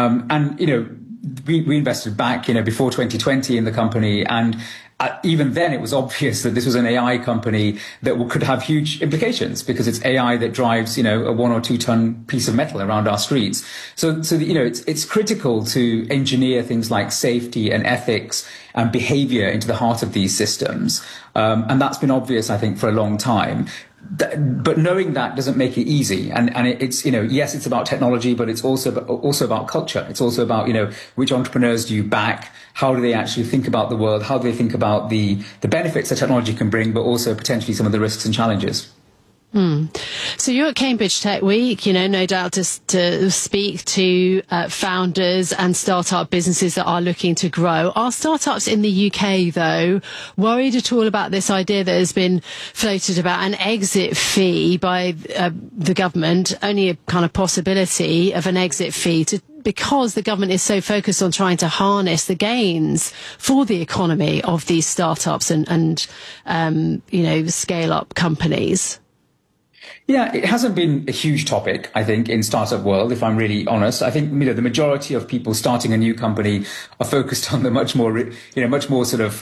Speaker 1: We invested back, before 2020 in the company, and even then it was obvious that this was an AI company that could have huge implications, because it's AI that drives, a 1 or 2 ton piece of metal around our streets. So it's critical to engineer things like safety and ethics and behavior into the heart of these systems. And that's been obvious, I think, for a long time. But knowing that doesn't make it easy. And it's, yes, it's about technology, but it's also about culture. It's also about, which entrepreneurs do you back? How do they actually think about the world? How do they think about the benefits that technology can bring, but also potentially some of the risks and challenges?
Speaker 4: So you're at Cambridge Tech Week, no doubt to speak to founders and startup businesses that are looking to grow. Are startups in the UK, though, worried at all about this idea that has been floated about an exit fee by the government, only a kind of possibility of an exit fee because the government is so focused on trying to harness the gains for the economy of these startups and scale up companies?
Speaker 1: Yeah, it hasn't been a huge topic, I think, in startup world, if I'm really honest. I think, the majority of people starting a new company are focused on the much more sort of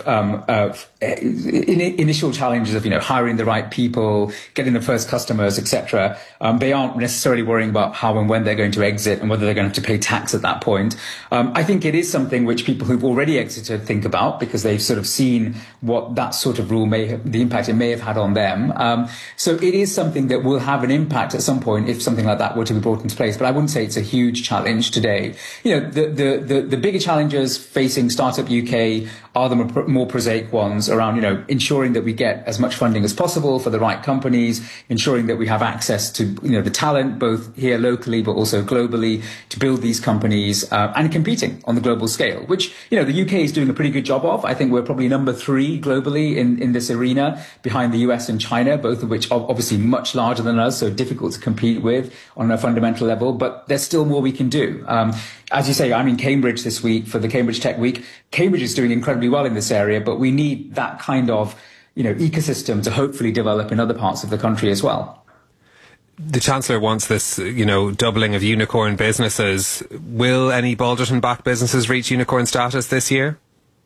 Speaker 1: initial challenges of, hiring the right people, getting the first customers, etc. They aren't necessarily worrying about how and when they're going to exit and whether they're going to have to pay tax at that point. I think it is something which people who've already exited think about because they've sort of seen what that sort of rule the impact it may have had on them. So it is something that will have an impact at some point if something like that were to be brought into place. But I wouldn't say it's a huge challenge today. The bigger challenges facing Startup UK are the more prosaic ones around, ensuring that we get as much funding as possible for the right companies, ensuring that we have access to, the talent, both here locally, but also globally, to build these companies, and competing on the global scale, which, the UK is doing a pretty good job of. I think we're probably number 3 globally in this arena, behind the US and China, both of which are obviously much larger than us, so difficult to compete with on a fundamental level, but there's still more we can do. As you say, I'm in Cambridge this week for the Cambridge Tech Week. Cambridge is doing incredibly well in this area, but we need that kind of, ecosystem to hopefully develop in other parts of the country as well.
Speaker 5: The Chancellor wants this, doubling of unicorn businesses. Will any Balderton-backed businesses reach unicorn status this year?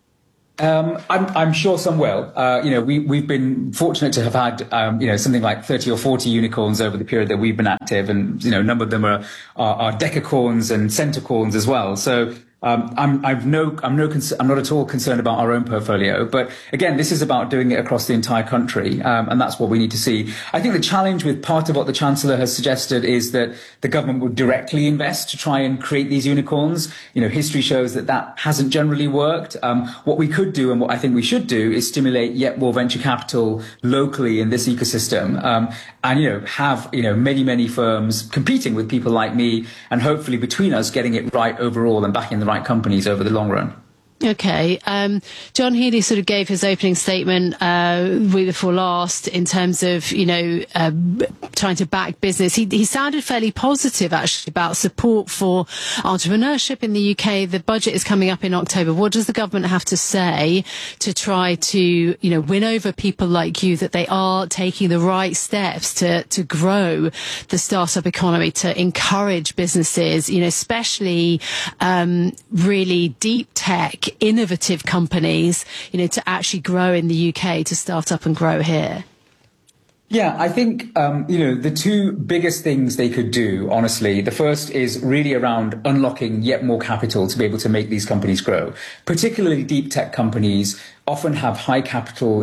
Speaker 1: I'm sure some will. We've been fortunate to have had, something like 30 or 40 unicorns over the period that we've been active, and a number of them are decacorns and centacorns as well. So I'm not at all concerned about our own portfolio, but again, this is about doing it across the entire country, and that's what we need to see. I think the challenge with part of what the Chancellor has suggested is that the government would directly invest to try and create these unicorns. History shows that hasn't generally worked. What we could do, and what I think we should do, is stimulate yet more venture capital locally in this ecosystem, and have many firms competing with people like me, and hopefully between us getting it right overall and backing the right companies over the long run.
Speaker 4: Okay. John Healey sort of gave his opening statement week before last in terms of, trying to back business. He sounded fairly positive, actually, about support for entrepreneurship in the UK. The budget is coming up in October. What does the government have to say to try to, win over people like you that they are taking the right steps to grow the startup economy, to encourage businesses, especially really deep tech, innovative companies, to actually grow in the UK, to start up and grow here?
Speaker 1: Yeah, I think, the two biggest things they could do, honestly, the first is really around unlocking yet more capital to be able to make these companies grow. Particularly deep tech companies often have high capital,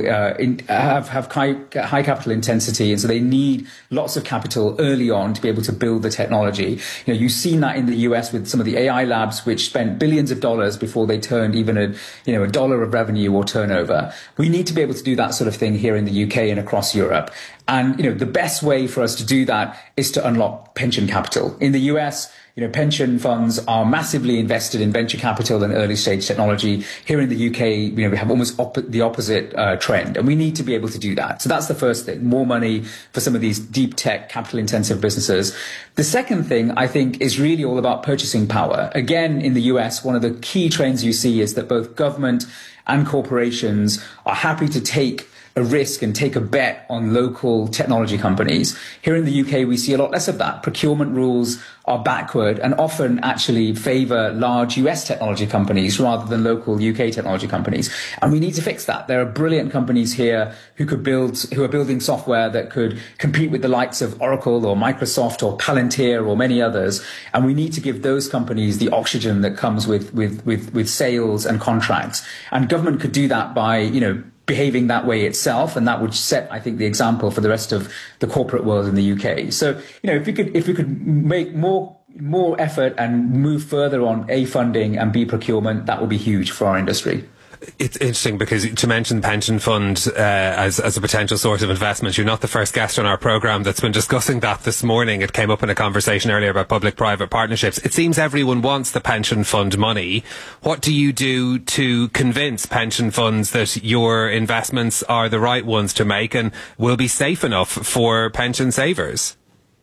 Speaker 1: high capital intensity, and so they need lots of capital early on to be able to build the technology. You've seen that in the US with some of the AI labs, which spent billions of dollars before they turned even a dollar of revenue or turnover. We need to be able to do that sort of thing here in the UK and across Europe. And, the best way for us to do that is to unlock pension capital. In the US, pension funds are massively invested in venture capital and early stage technology. Here in the UK, we have almost the opposite trend, and we need to be able to do that. So that's the first thing, more money for some of these deep tech, capital intensive businesses. The second thing, I think, is really all about purchasing power. Again, in the US, one of the key trends you see is that both government and corporations are happy to take a risk and take a bet on local technology companies. Here in the UK, we see a lot less of that. Procurement rules are backward and often actually favour large US technology companies rather than local UK technology companies. And we need to fix that. There are brilliant companies here who are building software that could compete with the likes of Oracle or Microsoft or Palantir or many others. And we need to give those companies the oxygen that comes with sales and contracts. And government could do that by, behaving that way itself, and that would set, I think, the example for the rest of the corporate world in the UK. So, if we could make more effort and move further on A, funding, and B, procurement, that would be huge for our industry.
Speaker 5: It's interesting because to mention pension fund as a potential source of investment, you're not the first guest on our programme that's been discussing that this morning. It came up in a conversation earlier about public-private partnerships. It seems everyone wants the pension fund money. What do you do to convince pension funds that your investments are the right ones to make and will be safe enough for pension savers?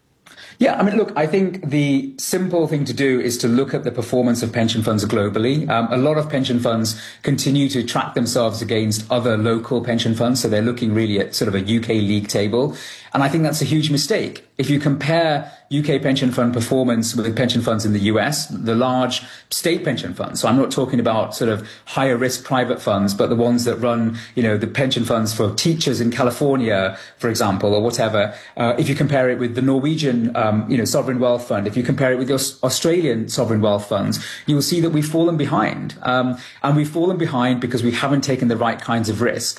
Speaker 1: Yeah, look, I think the simple thing to do is to look at the performance of pension funds globally. A lot of pension funds continue to track themselves against other local pension funds, so they're looking really at sort of a UK league table. And I think that's a huge mistake. If you compare UK pension fund performance with pension funds in the US, the large state pension funds, so I'm not talking about sort of higher risk private funds, but the ones that run, the pension funds for teachers in California, for example, or whatever. If you compare it with the Norwegian, sovereign wealth fund, if you compare it with the Australian sovereign wealth funds, you will see that we've fallen behind. And we've fallen behind because we haven't taken the right kinds of risk.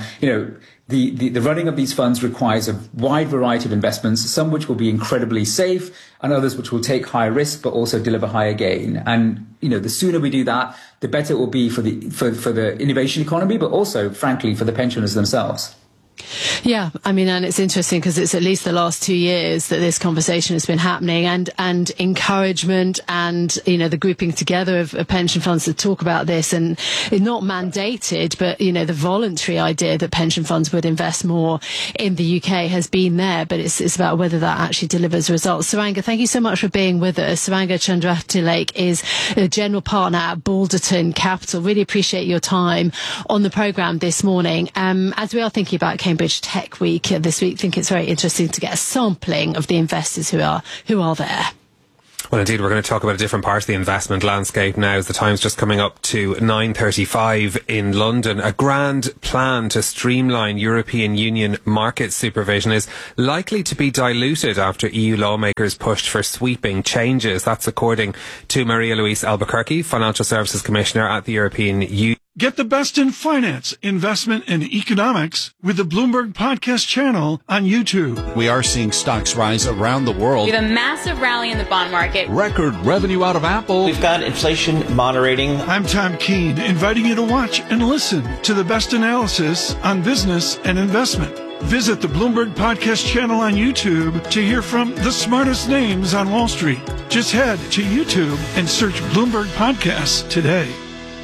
Speaker 1: The running of these funds requires a wide variety of investments, some which will be incredibly safe and others which will take higher risk but also deliver higher gain. And the sooner we do that, the better it will be for the innovation economy, but also, frankly, for the pensioners themselves.
Speaker 4: Yeah, and it's interesting because it's at least the last 2 years that this conversation has been happening, and encouragement and, the grouping together of pension funds to talk about this, and it's not mandated, but, the voluntary idea that pension funds would invest more in the UK has been there, but it's about whether that actually delivers results. Saranga, thank you so much for being with us. Saranga Chandratilake is a general partner at Balderton Capital. Really appreciate your time on the programme this morning. As we are thinking about Cambridge Tech Week this week, I think it's very interesting to get a sampling of the investors who are there.
Speaker 5: Well, indeed, we're going to talk about a different part of the investment landscape now, as the time's just coming up to 9:35 in London. A grand plan to streamline European Union market supervision is likely to be diluted after EU lawmakers pushed for sweeping changes. That's according to Maria-Louise Albuquerque, Financial Services Commissioner at the European Union.
Speaker 3: Get the best in finance, investment, and economics with the Bloomberg Podcast channel on YouTube.
Speaker 7: We are seeing stocks rise around the world.
Speaker 23: We have a massive rally in the bond market.
Speaker 7: Record revenue out of Apple.
Speaker 24: We've got inflation moderating.
Speaker 3: I'm Tom Keene, inviting you to watch and listen to the best analysis on business and investment. Visit the Bloomberg Podcast channel on YouTube to hear from the smartest names on Wall Street. Just head to YouTube and search Bloomberg Podcasts today.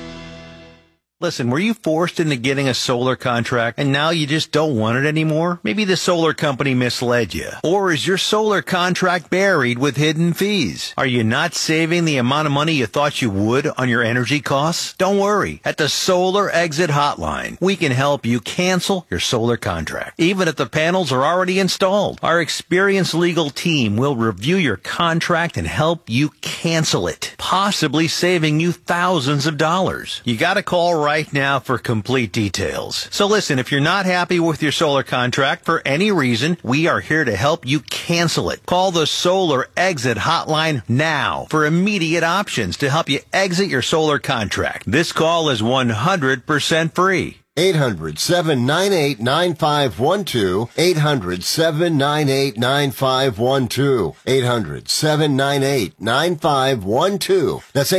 Speaker 25: Listen, were you forced into getting a solar contract and now you just don't want it anymore? Maybe the solar company misled you. Or is your solar contract buried with hidden fees? Are you not saving the amount of money you thought you would on your energy costs? Don't worry. At the Solar Exit Hotline, we can help you cancel your solar contract, even if the panels are already installed. Our experienced legal team will review your contract and help you cancel it, possibly saving you thousands of dollars. You gotta call right now for complete details. So listen, if you're not happy with your solar contract for any reason, we are here to help you cancel it. Call the Solar Exit Hotline now for immediate options to help you exit your solar contract. This call is 100% free.
Speaker 16: 800-798-9512. 800-798-9512. 800-798-9512. That's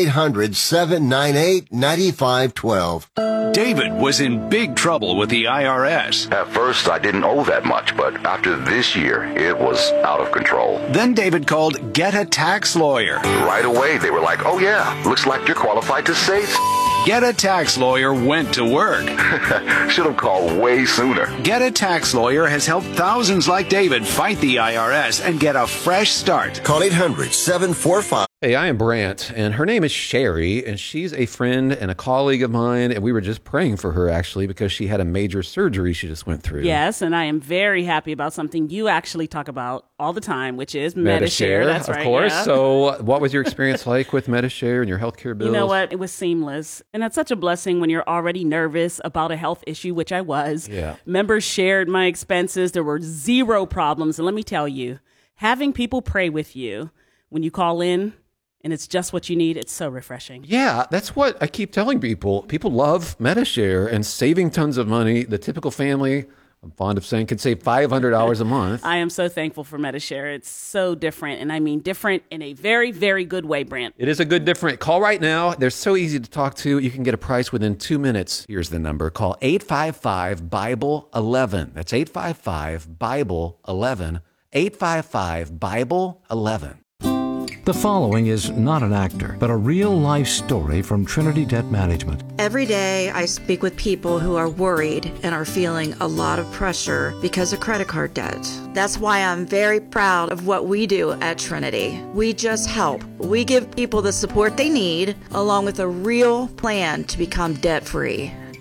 Speaker 16: 800-798-9512.
Speaker 26: David was in big trouble with the IRS.
Speaker 27: At first, I didn't owe that much, but after this year, it was out of control.
Speaker 26: Then David called Get a Tax Lawyer.
Speaker 27: Right away, they were like, oh yeah, looks like you're qualified to save.
Speaker 26: Get a Tax Lawyer went to work.
Speaker 27: Should have called way sooner.
Speaker 26: Get a Tax Lawyer has helped thousands like David fight the IRS and get a fresh start.
Speaker 16: Call 800-745.
Speaker 18: Hey, I am Brant, and her name is Sherry, and she's a friend and a colleague of mine, and we were just praying for her, actually, because she had a major surgery she just went through.
Speaker 19: Yes, and I am very happy about something you actually talk about all the time, which is Medi-Share. That's right,
Speaker 18: of course.
Speaker 19: Yeah.
Speaker 18: So what was your experience like with Medi-Share and your healthcare bills?
Speaker 19: You know what? It was seamless. And that's such a blessing when you're already nervous about a health issue, which I was.
Speaker 18: Yeah.
Speaker 19: Members shared my expenses. There were zero problems. And let me tell you, having people pray with you when you call in, and it's just what you need, it's so refreshing.
Speaker 18: Yeah, that's what I keep telling people. People love Medi-Share and saving tons of money. The typical family, I'm fond of saying, can save $500 a month.
Speaker 19: I am so thankful for Medi-Share. It's so different, and I mean different in a very, very good way, Brant.
Speaker 18: It is a good different. Call right now. They're so easy to talk to. You can get a price within 2 minutes. Here's the number. Call 855-BIBLE-11. That's 855-BIBLE-11. 855-BIBLE-11.
Speaker 20: The following is not an actor, but a real-life story from Trinity Debt Management.
Speaker 28: Every day I speak with people who are worried and are feeling a lot of pressure because of credit card debt. That's why I'm very proud of what we do at Trinity. We just help. We give people the support they need, along with a real plan to become debt-free.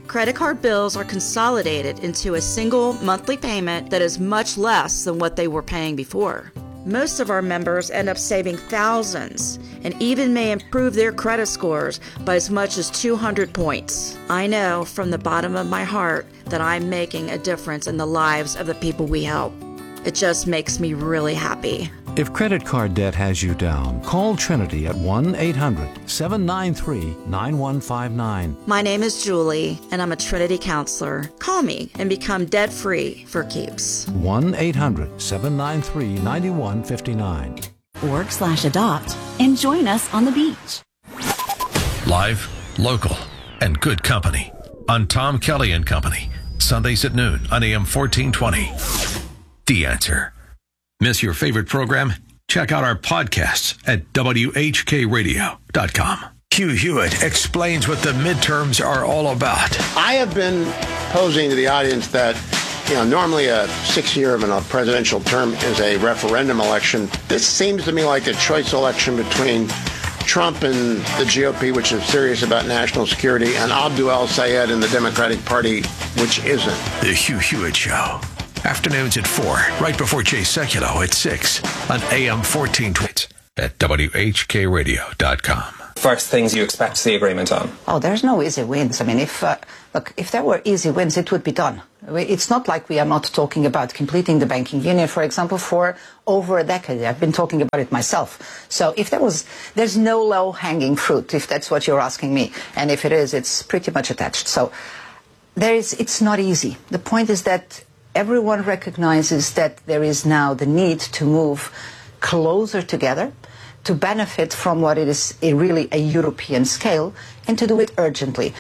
Speaker 28: Credit card bills are consolidated into a single monthly payment that is much less than what they were paying before. Most of our members end up saving thousands and even may improve their credit scores by as much as 200 points. I know from the bottom of my heart that I'm making a difference in the lives of the people we help. It just makes me really happy.
Speaker 20: If credit card debt has you down, call Trinity at 1-800-793-9159.
Speaker 28: My name is Julie, and I'm a Trinity counselor. Call me and become debt-free for keeps.
Speaker 20: 1-800-793-9159.
Speaker 8: org/adopt and join us on the beach.
Speaker 2: Live, local, and good company on Tom Kelly and Company. Sundays at noon on AM 1420. The Answer. Miss your favorite program? Check out our podcasts at WHKRadio.com. Hugh Hewitt explains what the midterms are all about.
Speaker 9: I have been posing to the audience that, normally a 6-year of a presidential term is a referendum election. This seems to me like a choice election between Trump and the GOP, which is serious about national security, and Abdul El-Sayed and the Democratic Party, which isn't.
Speaker 2: The Hugh Hewitt Show. Afternoons at 4, right before Jay Sekulow at 6 on AM 1420 at WHKRadio.com.
Speaker 5: First things you expect to see agreement on?
Speaker 10: Oh, there's no easy wins. I mean, if there were easy wins, it would be done. It's not like we are not talking about completing the banking union, for example, for over a decade. I've been talking about it myself. So if there's no low-hanging fruit, if that's what you're asking me. And if it is, it's pretty much attached. So it's not easy. The point is that everyone recognizes that there is now the need to move closer together to benefit from what it is really a European scale and to do it urgently.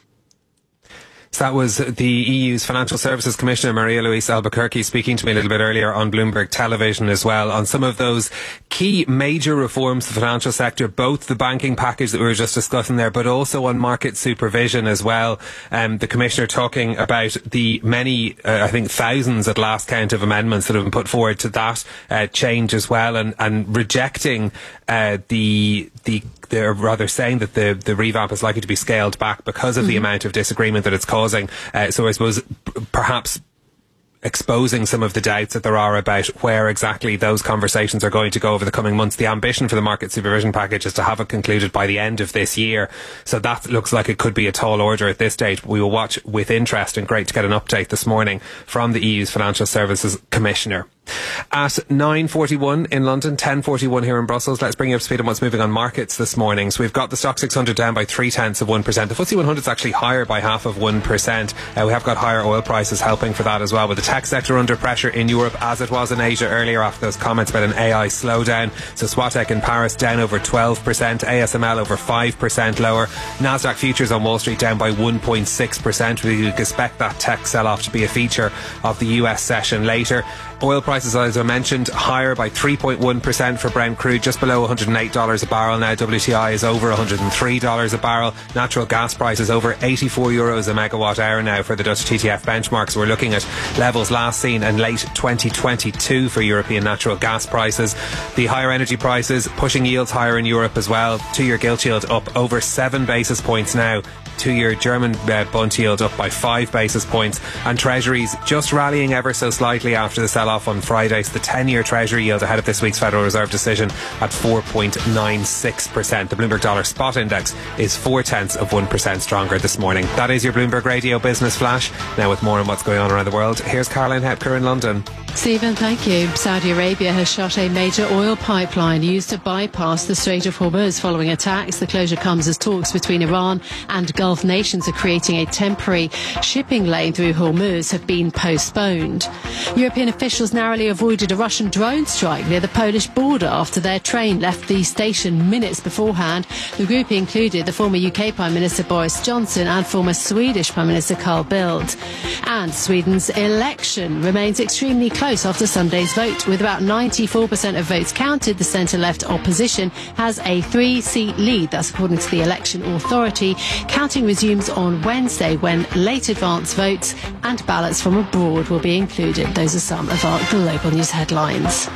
Speaker 5: So that was the EU's Financial Services Commissioner, Maria-Louise Albuquerque, speaking to me a little bit earlier on Bloomberg Television as well on some of those key major reforms to the financial sector, both the banking package that we were just discussing there, but also on market supervision as well. The Commissioner talking about the many, I think thousands at last count of amendments that have been put forward to that change as well, and rejecting they're rather saying that the revamp is likely to be scaled back because of the amount of disagreement that it's causing. So I suppose perhaps exposing some of the doubts that there are about where exactly those conversations are going to go over the coming months. The ambition for the market supervision package is to have it concluded by the end of this year. So that looks like it could be a tall order at this stage. We will watch with interest, and great to get an update this morning from the EU's Financial Services Commissioner. At 9:41 in London, 10:41 here in Brussels. Let's bring you up to speed on what's moving on markets this morning. So we've got the Stock 600 down by 0.3%. The FTSE 100 is actually higher by 0.5%. We have got higher oil prices helping for that as well, with the tech sector under pressure in Europe as it was in Asia earlier after those comments about an AI slowdown. So Swatek in Paris down over 12%, ASML over 5% lower. Nasdaq futures on Wall Street down by 1.6%. We expect that tech sell-off to be a feature of the US session later. Oil prices, as I mentioned, higher by 3.1% for Brent crude, just below $108 a barrel now. WTI is over $103 a barrel. Natural gas prices over €84 a megawatt hour now for the Dutch TTF benchmark. So we're looking at levels last seen in late 2022 for European natural gas prices. The higher energy prices pushing yields higher in Europe as well. 2-year gilt yield up over 7 basis points now. 2-year German bond yield up by 5 basis points, and Treasuries just rallying ever so slightly after the sell-off on Friday. So the 10-year Treasury yield ahead of this week's Federal Reserve decision at 4.96%. The Bloomberg Dollar Spot Index is 0.4% stronger this morning. That is your Bloomberg Radio Business Flash. Now with more on what's going on around the world, here's Caroline Hepker in London.
Speaker 4: Stephen, thank you. Saudi Arabia has shut a major oil pipeline used to bypass the Strait of Hormuz following attacks. The closure comes as talks between Iran and Gulf nations are creating a temporary shipping lane through Hormuz have been postponed. European officials narrowly avoided a Russian drone strike near the Polish border after their train left the station minutes beforehand. The group included the former UK Prime Minister Boris Johnson and former Swedish Prime Minister Carl Bildt. And Sweden's election remains extremely close after Sunday's vote. With about 94% of votes counted, the centre-left opposition has a 3-seat lead. That's according to the election authority. Counting resumes on Wednesday when late advance votes and ballots from abroad will be included. Those are some of our global news headlines.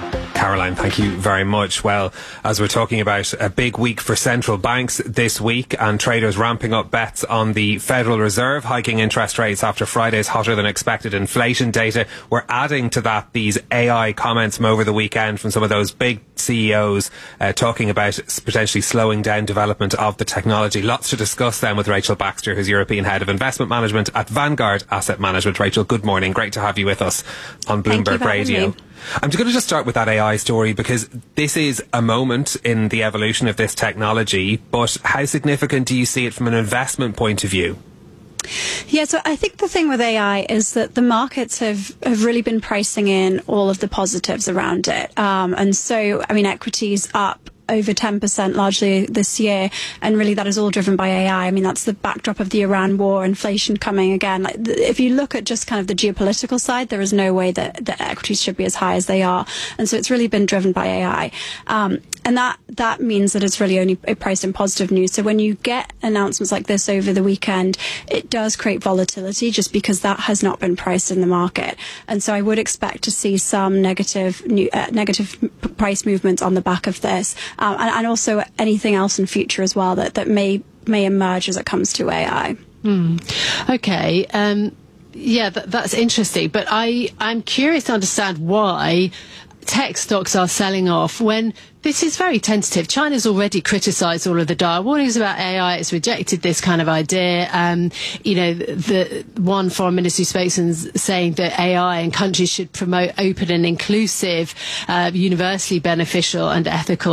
Speaker 5: Caroline, thank you very much. Well, as we're talking about a big week for central banks this week and traders ramping up bets on the Federal Reserve hiking interest rates after Friday's hotter than expected inflation data, we're adding to that these AI comments from over the weekend from some of those big CEOs talking about potentially slowing down development of the technology. Lots to discuss then with Rachel Baxter, who's European Head of Investment Management at Vanguard Asset Management. Rachel, good morning. Great to have you with us on Bloomberg Radio. I'm going to just start with that AI story because this is a moment in the evolution of this technology, but how significant do you see it from an investment point of view?
Speaker 11: Yeah, so I think the thing with AI is that the markets have really been pricing in all of the positives around it. And so, I mean, equities up over 10% largely this year, and really that is all driven by AI. I mean, that's the backdrop of the Iran war, inflation coming again. Like, if you look at just kind of the geopolitical side, there is no way that the equities should be as high as they are, and so it's really been driven by AI. And that means that it's really only priced in positive news. So when you get announcements like this over the weekend, it does create volatility just because that has not been priced in the market. And so I would expect to see some negative price movements on the back of this, and also anything else in future as well that may emerge as it comes to AI.
Speaker 4: Okay. Yeah, that's interesting. But I'm curious to understand why tech stocks are selling off when this is very tentative. China's already criticised all of the dire warnings about AI. It's rejected this kind of idea. The one foreign ministry spokesman saying that AI and countries should promote open and inclusive, universally beneficial and ethical